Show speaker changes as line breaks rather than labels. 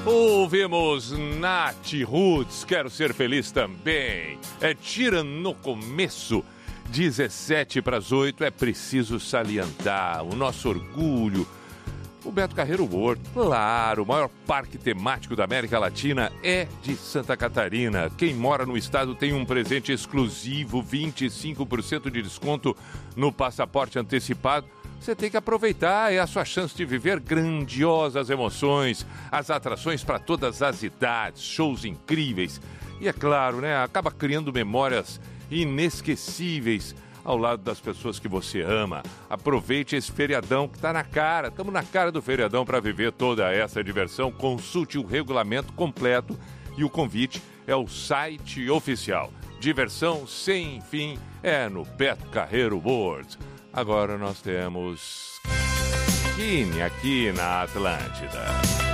Ouvimos Nath Roots, Quero Ser Feliz Também. Tira no começo, 7:17, é preciso salientar o nosso orgulho. O Beto Carreiro World, claro, o maior parque temático da América Latina é de Santa Catarina. Quem mora no estado tem um presente exclusivo, 25% de desconto no passaporte antecipado. Você tem que aproveitar, é a sua chance de viver grandiosas emoções, as atrações para todas as idades, shows incríveis. E é claro, né, acaba criando memórias inesquecíveis ao lado das pessoas que você ama. Aproveite esse feriadão que está na cara. Estamos na cara do feriadão para viver toda essa diversão. Consulte o regulamento completo e o convite é o site oficial. Diversão sem fim é no Beto Carreiro World. Agora nós temos Kine aqui na Atlântida.